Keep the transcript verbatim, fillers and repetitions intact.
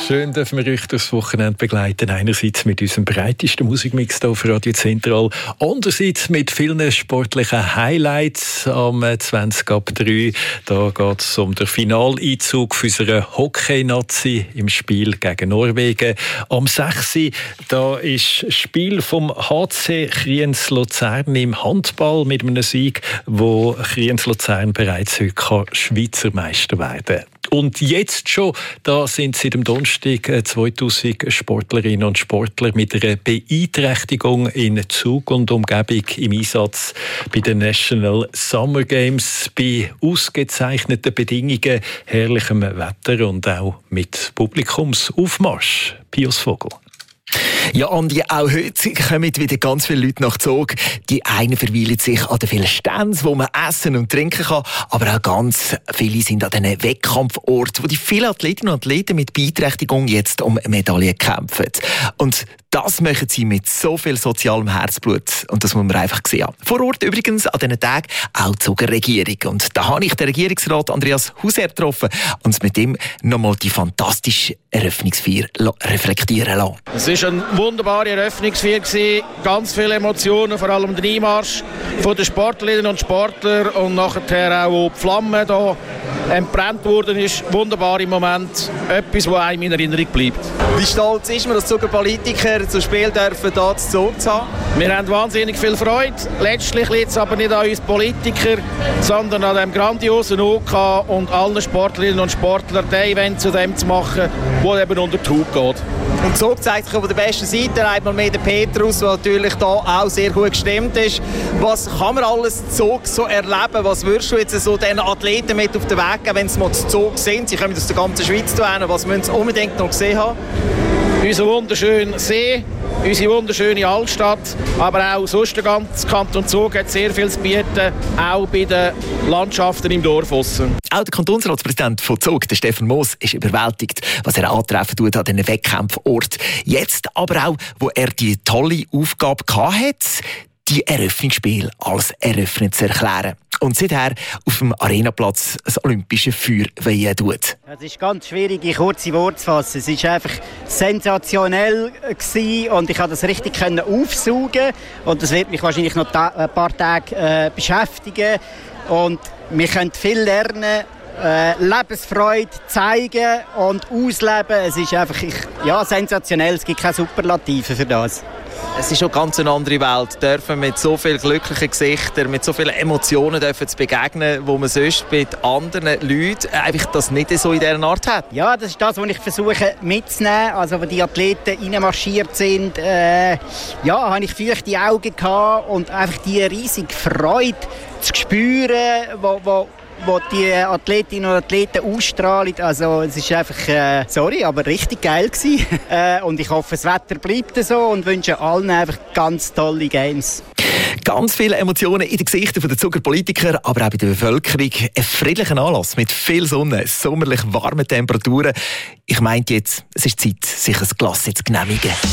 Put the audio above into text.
Schön, dürfen wir euch das Wochenende begleiten. Einerseits mit unserem breitesten Musikmix hier auf Radio Zentral, andererseits mit vielen sportlichen Highlights am zwanzig ab drei. Da geht es um den Finaleinzug für unsere Hockey-Nazi im Spiel gegen Norwegen. Am sechs da ist das Spiel vom H C Kriens-Luzern im Handball mit einem Sieg, wo Kriens-Luzern bereits heute Schweizer Meister werden kann. Und jetzt schon, da sind seit dem Donnerstag zweitausend Sportlerinnen und Sportler mit einer Beeinträchtigung in Zug und Umgebung im Einsatz bei den National Summer Games, bei ausgezeichneten Bedingungen, herrlichem Wetter und auch mit Publikumsaufmarsch. Pius Vogel. Ja, Andi, auch heute kommen wieder ganz viele Leute nach Zug. Die einen verweilen sich an den vielen Ständen, wo man essen und trinken kann, aber auch ganz viele sind an diesen Wettkampforten, wo die vielen Athletinnen und Athleten mit Beeinträchtigung jetzt um Medaillen kämpfen. Und das machen sie mit so viel sozialem Herzblut. Und das muss man einfach sehen. Vor Ort übrigens an diesen Tagen auch die Zuger Regierung. Und da habe ich den Regierungsrat Andreas Hauser getroffen und mit ihm nochmal die fantastische Eröffnungsfeier reflektieren lassen. Es war eine wunderbare Eröffnungsfeier, ganz viele Emotionen, vor allem der Einmarsch von den Sportlerinnen und Sportlern und nachher auch die Flamme hier entbrannt worden ist. Wunderbar im Moment, etwas, das einem in Erinnerung bleibt. Wie stolz ist man, als Zuger Politiker zu Spiel dürfen, hier zu Zug zu haben? Wir haben wahnsinnig viel Freude. Letztlich liegt es aber nicht an uns Politikern, sondern an dem grandiosen O K und allen Sportlerinnen und Sportlern, das Event zu dem zu machen, das eben unter die Haut geht. Und Zug zeigt sich auf der besten Seite. Einmal mehr der Petrus, der natürlich hier auch sehr gut gestimmt ist. Was kann man alles Zug so erleben? Was würdest du jetzt so den Athleten mit auf den Weg geben, wenn sie mal zu Zug sind? Sie kommen aus der ganzen Schweiz hierher. Was müssen sie unbedingt noch gesehen haben? Unser wunderschöner See, unsere wunderschöne Altstadt, aber auch sonst der ganze Kanton Zug hat sehr viel zu bieten, auch bei den Landschaften im Dorf. Auch der Kantonsratspräsident von Zug, der Stefan Moos, ist überwältigt, was er antreffen tut an diesen Wettkampfort. Jetzt aber auch, wo er die tolle Aufgabe hatte, die Eröffnungsspiele als eröffnet zu erklären. Und seither auf dem Arenaplatz das olympische Feuer weihen tut. Es ist ganz schwierig, in kurze Worte zu fassen. Es war einfach sensationell gewesen und ich konnte das richtig aufsaugen. Und das wird mich wahrscheinlich noch ein paar Tage äh, beschäftigen. Und wir können viel lernen, äh, Lebensfreude zeigen und ausleben. Es ist einfach ich, ja, sensationell. Es gibt keine Superlative für das. Es ist schon ganz eine andere Welt. Dürfen mit so vielen glücklichen Gesichtern, mit so vielen Emotionen dürfen zu begegnen, wo man sonst mit anderen Leuten einfach das nicht so in dieser Art hat. Ja, das ist das, was ich versuche mitzunehmen. Also, wenn die Athleten reinmarschiert sind, äh, ja, habe ich feuchte Augen gehabt und einfach die riesige Freude zu spüren, wo, wo wo die Athletinnen und Athleten ausstrahlen. Also es ist einfach, äh, sorry, aber richtig geil gewesen. äh, und ich hoffe, das Wetter bleibt so und wünsche allen einfach ganz tolle Games. Ganz viele Emotionen in den Gesichtern der Zuger Politiker, aber auch bei der Bevölkerung. Ein friedlicher Anlass mit viel Sonne, sommerlich warmen Temperaturen. Ich meinte jetzt, es ist Zeit, sich ein Glas zu genehmigen.